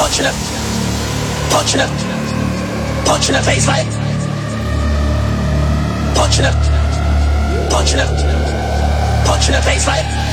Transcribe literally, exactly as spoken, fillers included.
punch in the, punch in the, punch in the face like, punch in the, punch in the, punch in the face like.